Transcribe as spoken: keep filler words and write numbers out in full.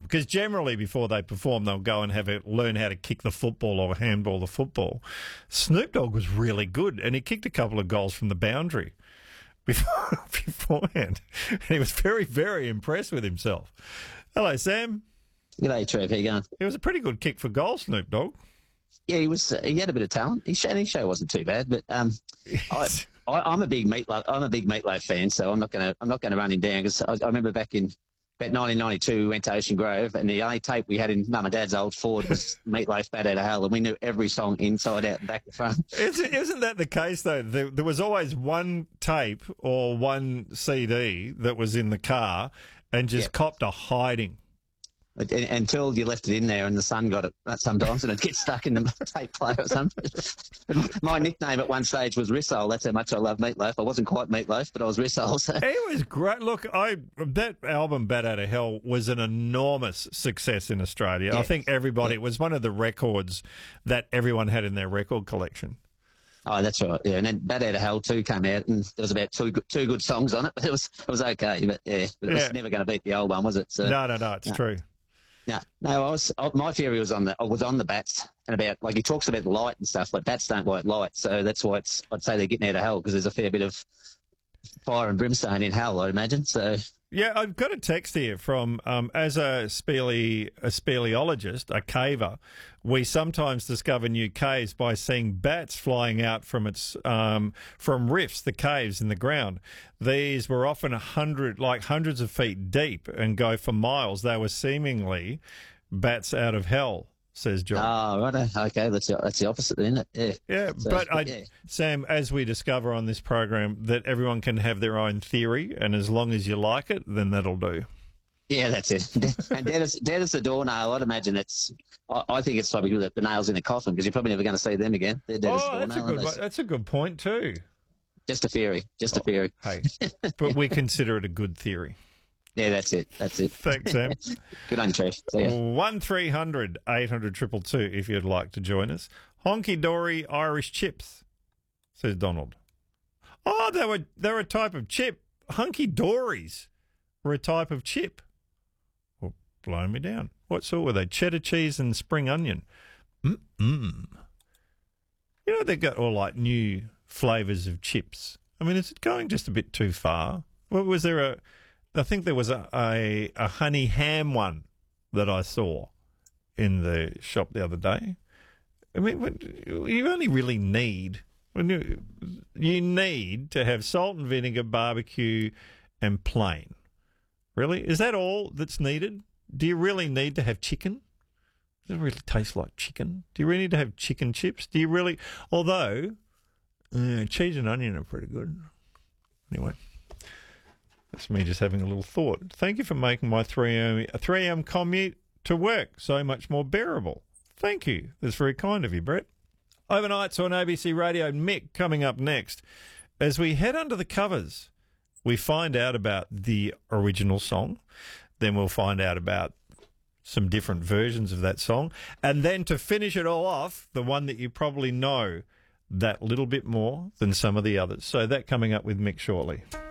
because generally before they perform, they'll go and have a learn how to kick the football or handball the football. Snoop Dogg was really good, and he kicked a couple of goals from the boundary before, beforehand. And he was very, very impressed with himself. Hello, Sam. G'day, Trev. How you going? It was a pretty good kick for goal, Snoop Dogg. Yeah, he was. Uh, he had a bit of talent. His show, his show wasn't too bad, but um, I, I, I'm a big Meatloaf. I'm a big Meatloaf fan, so I'm not gonna. I'm not gonna run him down because I, I remember back in about nineteen ninety-two, we went to Ocean Grove, and the only tape we had in Mum and Dad's old Ford was Meatloaf Bad Out of Hell, and we knew every song inside out and back to front. Isn't, isn't that the case though? There, there was always one tape or one C D that was in the car, and just Yep. copped a hiding. Until you left it in there and the sun got it sometimes and it gets stuck in the tape player or something. My nickname at one stage was Rissole. That's how much I love Meatloaf. I wasn't quite Meatloaf, but I was Rissole. So. It was great. Look, I that album Bad Out of Hell was an enormous success in Australia. Yeah. I think everybody, Yeah. it was one of the records that everyone had in their record collection. Oh, that's right. Yeah, and then Bad Out of Hell two came out, and there was about two good, two good songs on it, but it was it was okay. But yeah, but it Yeah. was never going to beat the old one, was it? So, No, no, no, it's no. true. No, no. I was I, my theory was on the I was on the bats and about like he talks about light and stuff, but bats don't like light, so that's why it's I'd say they're getting out of hell because there's a fair bit of fire and brimstone in hell, I imagine. So. Yeah, I've got a text here from, um, as a, spele, a speleologist, a caver, we sometimes discover new caves by seeing bats flying out from its um, from rifts, the caves in the ground. These were often a hundred, like hundreds of feet deep and go for miles. They were seemingly bats out of hell, says John. Oh, right. Okay, that's the, that's the opposite, then, isn't it? Yeah. Yeah, So, but I, yeah. Sam, as we discover on this program, that everyone can have their own theory, and as long as you like it, then that'll do. Yeah, that's it. And dead as, dead as the doornail, I'd imagine it's. I, I think it's probably the, the nails in the coffin because you're probably never going to see them again. They're dead as the Oh, that's a doornail. good. aren't they? That's a good point too. Just a theory. Just a theory. Hey, but we consider it a good theory. Yeah, that's it. That's it. Thanks, Sam. Good on you, Trish. See ya. One three hundred eight hundred triple two if you'd like to join us. Honky dory Irish chips, says Donald. Oh, they were they're a type of chip. Hunky dories were a type of chip. Well, blow me down. What sort were they? Cheddar cheese and spring onion. Mm mm. You know they've got all like new flavours of chips. I mean, is it going just a bit too far? Well, was there a? I think there was a, a, a honey ham one that I saw in the shop the other day. I mean, when- you only really need when you, you need to have salt and vinegar, barbecue, and plain. Really, is that all that's needed? Do you really need to have chicken? Does it really taste like chicken? Do you really need to have chicken chips? Do you really? Although uh, cheese and onion are pretty good. Anyway. That's me just having a little thought. Thank you for making my three a.m. commute to work so much more bearable. Thank you. That's very kind of you, Brett. Overnights on A B C Radio. Mick coming up next. As we head under the covers, we find out about the original song. Then we'll find out about some different versions of that song. And then to finish it all off, the one that you probably know that little bit more than some of the others. So that coming up with Mick shortly.